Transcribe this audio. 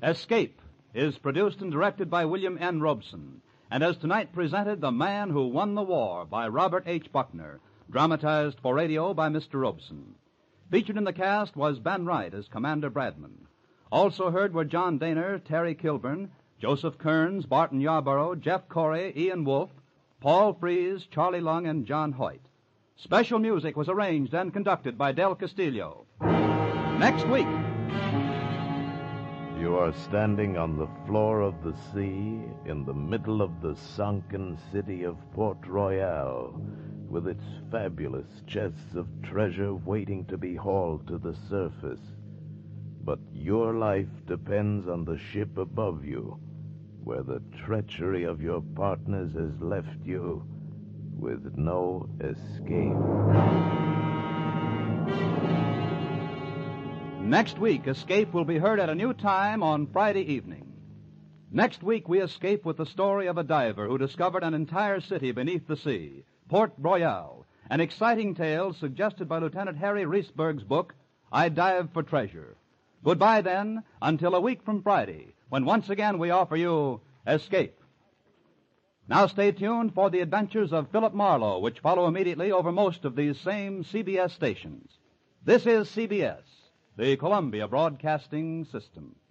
Escape is produced and directed by William N. Robeson, and has tonight presented The Man Who Won the War by Robert H. Buckner, dramatized for radio by Mr. Robeson. Featured in the cast was Ben Wright as Commander Bradman. Also heard were John Daner, Terry Kilburn, Joseph Kearns, Barton Yarborough, Jeff Corey, Ian Wolfe, Paul Frees, Charlie Lung, and John Hoyt. Special music was arranged and conducted by Del Castillo. Next week. You are standing on the floor of the sea in the middle of the sunken city of Port Royal, with its fabulous chests of treasure waiting to be hauled to the surface. But your life depends on the ship above you, where the treachery of your partners has left you with no escape. Next week, Escape will be heard at a new time on Friday evening. Next week, we escape with the story of a diver who discovered an entire city beneath the sea, Port Royal, an exciting tale suggested by Lieutenant Harry Reesberg's book, I Dive for Treasure. Goodbye, then, until a week from Friday, when once again we offer you Escape. Now stay tuned for the adventures of Philip Marlowe, which follow immediately over most of these same CBS stations. This is CBS, the Columbia Broadcasting System.